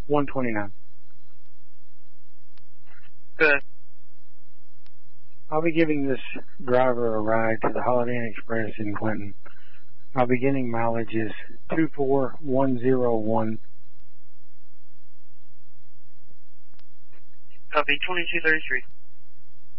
129. Good. I'll be giving this driver a ride to the Holiday Inn Express in Clinton. My beginning mileage is 24101. Copy 2233.